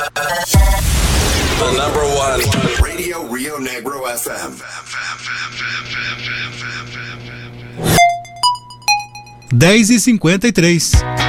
The number one. Radio Rio Negro FM. 10h53.